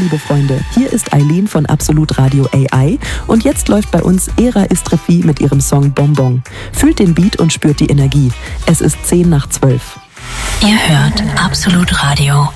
liebe Freunde. Hier ist Eileen von Absolut Radio AI und jetzt läuft bei uns Era Istrefi mit ihrem Song Bonbon. Fühlt den Beat und spürt die Energie. Es ist 10 nach 12. Ihr hört Absolut Radio.